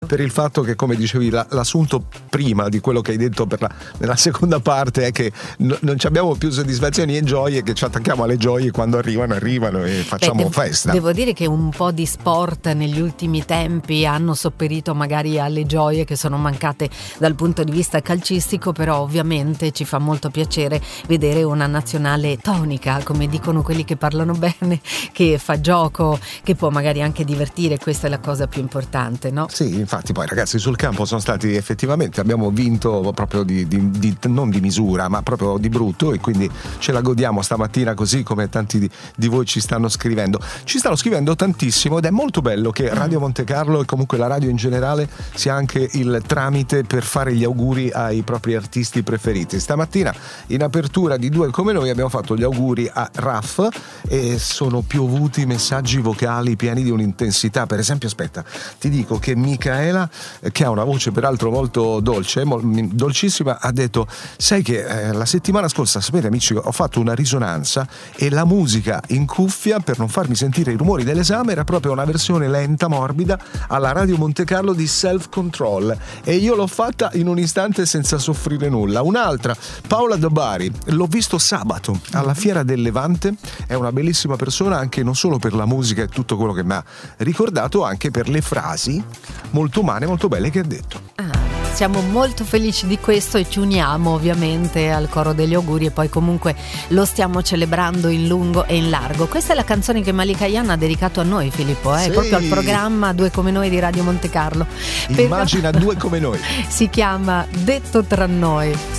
per il fatto che, come dicevi, l'assunto prima di quello che hai detto nella seconda parte è che non abbiamo più soddisfazioni e gioie, che ci attacchiamo alle gioie quando arrivano e facciamo festa. Devo dire che un po' di sport negli ultimi tempi hanno sopperito magari alle gioie che sono mancate dal punto di vista calcistico, però ovviamente ci fa molto piacere vedere una nazionale tonica, come dicono quelli che parlano bene, che fa gioco, che può magari anche divertire. Questa è la cosa più importante, no? Sì, infatti poi ragazzi sul campo sono stati effettivamente, abbiamo vinto proprio non di misura ma proprio di brutto, e quindi ce la godiamo stamattina, così come tanti di voi ci stanno scrivendo tantissimo, ed è molto bello che Radio Monte Carlo e comunque la radio in generale sia anche il tramite per fare gli auguri ai propri artisti preferiti. Stamattina in apertura di Due Come Noi abbiamo fatto gli auguri a Raff e sono piovuti messaggi vocali pieni di un'intensità. Per esempio, aspetta, ti dico che Micaela, che ha una voce peraltro molto dolce, dolcissima, ha detto: sai che la settimana scorsa, sapete amici, ho fatto una risonanza e la musica in cuffia, per non farmi sentire i rumori dell'esame, era proprio una versione lenta, morbida, alla Radio Monte Carlo di Self Control, e io l'ho fatta in un istante senza soffrire nulla. Un'altra, Paola da Bari, l'ho visto sabato alla Fiera del Levante, è una bellissima persona, anche non solo per la musica e tutto quello che mi ha ricordato, anche per le frasi molto umane, molto belle che ha detto. Siamo molto felici di questo e ci uniamo ovviamente al coro degli auguri, e poi comunque lo stiamo celebrando in lungo e in largo. Questa è la canzone che Malika Ayane ha dedicato a noi, Filippo, sì, proprio al programma Due Come Noi di Radio Monte Carlo. Immagina Due Come Noi. Si chiama Detto tra noi.